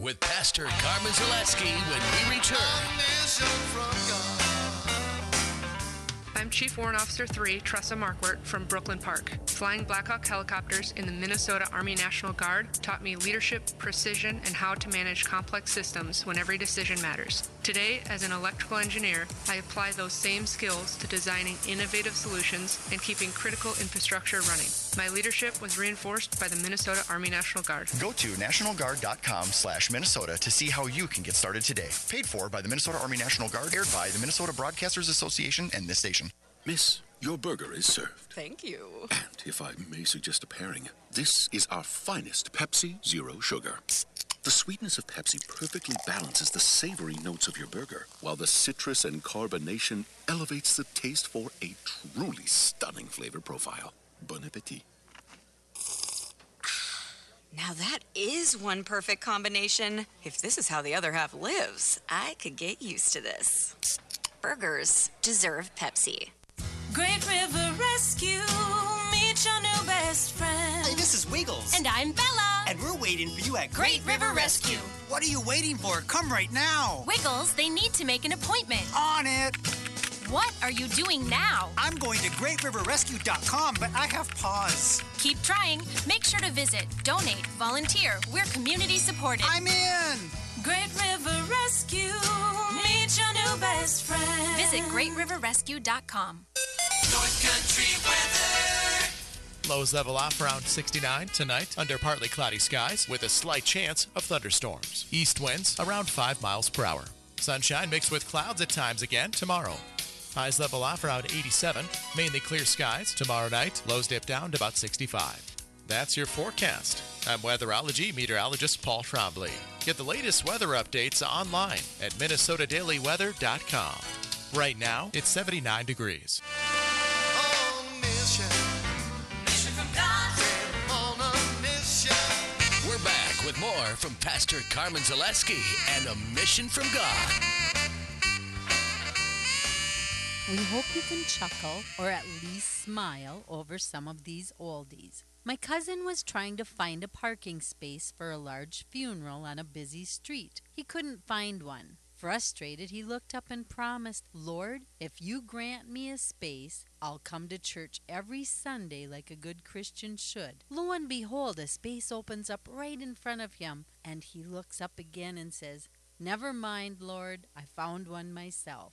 with Pastor Carmen Zaleski when we return. I'm Chief Warrant Officer 3, Tressa Markwart from Brooklyn Park. Flying Black Hawk helicopters in the Minnesota Army National Guard taught me leadership, precision, and how to manage complex systems when every decision matters. Today, as an electrical engineer, I apply those same skills to designing innovative solutions and keeping critical infrastructure running. My leadership was reinforced by the Minnesota Army National Guard. Go to nationalguard.com/Minnesota to see how you can get started today. Paid for by the Minnesota Army National Guard, aired by the Minnesota Broadcasters Association and this station. Miss, your burger is served. Thank you. And if I may suggest a pairing, this is our finest Pepsi Zero Sugar. The sweetness of Pepsi perfectly balances the savory notes of your burger, while the citrus and carbonation elevates the taste for a truly stunning flavor profile. Bon appetit. Now that is one perfect combination. If this is how the other half lives, I could get used to this. Burgers deserve Pepsi. Great River Rescue, meet your new best friend. Hey, this is Wiggles. And I'm Bella. And we're waiting for you at Great River Rescue. What are you waiting for? Come right now. Wiggles, they need to make an appointment. On it. What are you doing now? I'm going to greatriverrescue.com, but I have pause. Keep trying. Make sure to visit, donate, volunteer. We're community supported. I'm in. Great River Rescue, meet your new best friend. Visit greatriverrescue.com. North Country weather. Lows level off around 69 tonight under partly cloudy skies with a slight chance of thunderstorms. East winds around 5 miles per hour. Sunshine mixed with clouds at times again tomorrow. Highs level off around 87, mainly clear skies. Tomorrow night, lows dip down to about 65. That's your forecast. I'm weatherology meteorologist Paul Trombley. Get the latest weather updates online at minnesotadailyweather.com. Right now, it's 79 degrees. We're back with more from Pastor Carmen Zaleski and A Mission from God. We hope you can chuckle or at least smile over some of these oldies. My cousin was trying to find a parking space for a large funeral on a busy street. He couldn't find one. Frustrated, he looked up and promised, "Lord, if you grant me a space, I'll come to church every Sunday like a good Christian should." Lo and behold, a space opens up right in front of him, and he looks up again and says, "Never mind, Lord, I found one myself."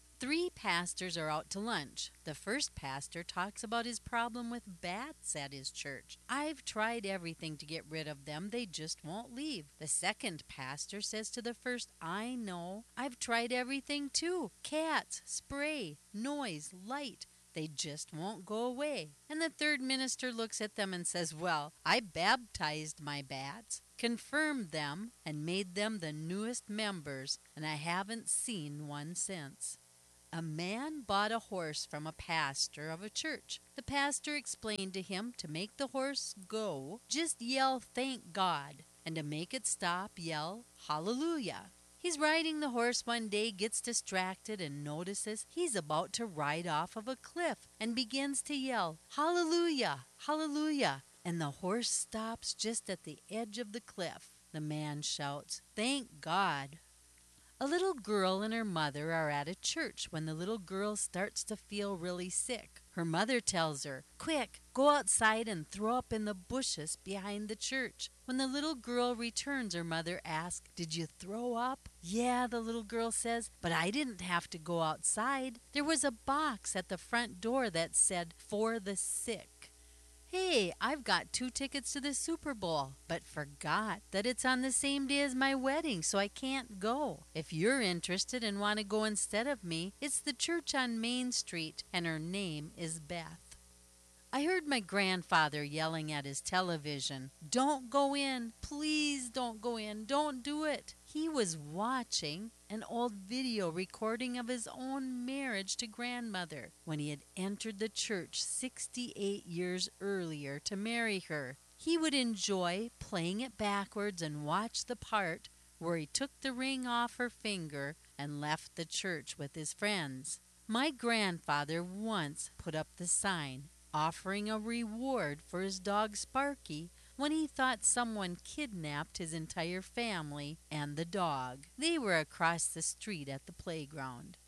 3 pastors are out to lunch. The first pastor talks about his problem with bats at his church. "I've tried everything to get rid of them. They just won't leave." The second pastor says to the first, "I know. I've tried everything too. Cats, spray, noise, light. They just won't go away." And the third minister looks at them and says, "Well, I baptized my bats, confirmed them, and made them the newest members, and I haven't seen one since." A man bought a horse from a pastor of a church. The pastor explained to him to make the horse go, just yell, "Thank God," and to make it stop, yell, "Hallelujah." He's riding the horse one day, gets distracted, and notices he's about to ride off of a cliff and begins to yell, "Hallelujah, hallelujah," and the horse stops just at the edge of the cliff. The man shouts, "Thank God." A little girl and her mother are at a church when the little girl starts to feel really sick. Her mother tells her, "Quick, go outside and throw up in the bushes behind the church." When the little girl returns, her mother asks, "Did you throw up?" "Yeah," the little girl says, "but I didn't have to go outside. There was a box at the front door that said, 'For the sick.' Hey, I've got 2 tickets to the Super Bowl, but forgot that it's on the same day as my wedding, so I can't go. If you're interested and want to go instead of me, it's the church on Main Street, and her name is Beth." I heard my grandfather yelling at his television, "Don't go in. Please don't go in. Don't do it." He was watching an old video recording of his own marriage to grandmother when he had entered the church 68 years earlier to marry her. He would enjoy playing it backwards and watch the part where he took the ring off her finger and left the church with his friends. My grandfather once put up the sign offering a reward for his dog Sparky when he thought someone kidnapped his entire family and the dog. They were across the street at the playground.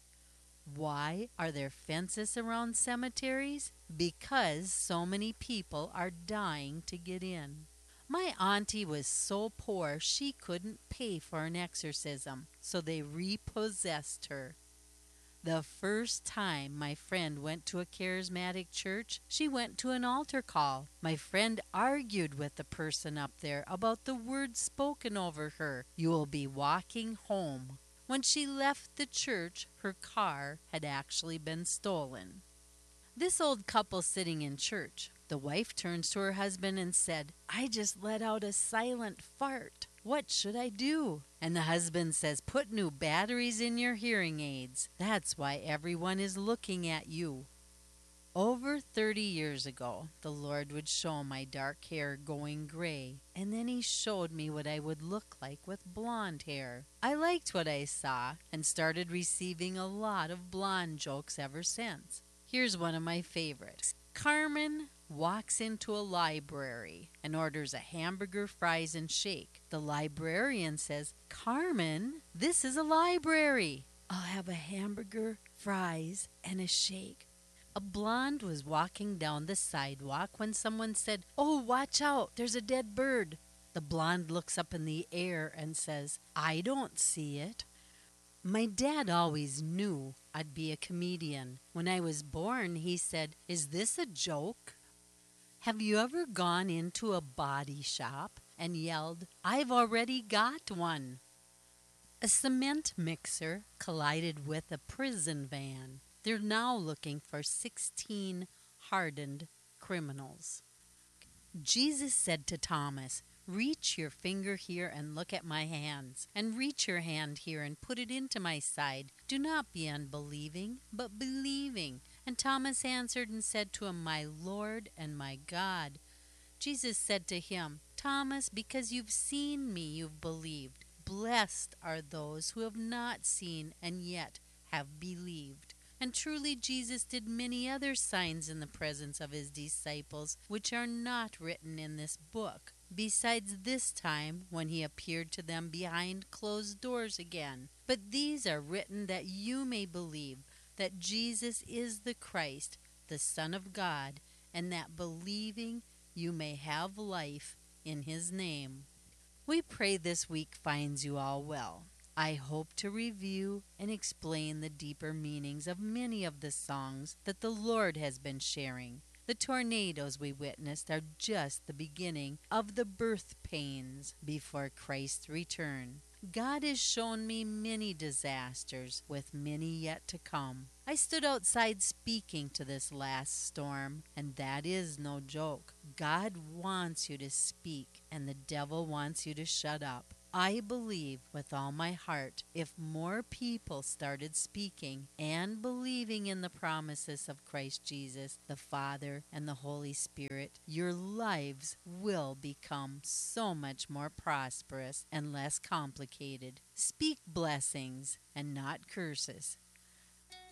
Why are there fences around cemeteries? Because so many people are dying to get in. My auntie was so poor she couldn't pay for an exorcism, so they repossessed her. The first time my friend went to a charismatic church, she went to an altar call. My friend argued with the person up there about the words spoken over her. "You will be walking home." When she left the church, her car had actually been stolen. This old couple sitting in church, the wife turns to her husband and said, "I just let out a silent fart. What should I do?" And the husband says, "Put new batteries in your hearing aids. That's why everyone is looking at you." Over 30 years ago, the Lord would show my dark hair going gray, and then he showed me what I would look like with blonde hair. I liked what I saw and started receiving a lot of blonde jokes ever since. Here's one of my favorites. Carmen walks into a library and orders a hamburger, fries, and shake. The librarian says, "Carmen, this is a library. I'll have a hamburger, fries, and a shake." A blonde was walking down the sidewalk when someone said, "Oh, watch out, there's a dead bird." The blonde looks up in the air and says, "I don't see it." My dad always knew I'd be a comedian. When I was born, he said, "Is this a joke?" Have you ever gone into a body shop and yelled, "I've already got one"? A cement mixer collided with a prison van. They're now looking for 16 hardened criminals. Jesus said to Thomas, "Reach your finger here and look at my hands, and reach your hand here and put it into my side. Do not be unbelieving, but believing." And Thomas answered and said to him, "My Lord and my God." Jesus said to him, "Thomas, because you've seen me, you've believed. Blessed are those who have not seen and yet have believed." And truly Jesus did many other signs in the presence of his disciples, which are not written in this book, besides this time when he appeared to them behind closed doors again. But these are written that you may believe that Jesus is the Christ, the Son of God, and that believing you may have life in his name. We pray this week finds you all well. I hope to review and explain the deeper meanings of many of the songs that the Lord has been sharing. The tornadoes we witnessed are just the beginning of the birth pains before Christ's return. God has shown me many disasters, with many yet to come. I stood outside speaking to this last storm, and that is no joke. God wants you to speak, and the devil wants you to shut up. I believe with all my heart, if more people started speaking and believing in the promises of Christ Jesus, the Father, and the Holy Spirit, your lives will become so much more prosperous and less complicated. Speak blessings and not curses.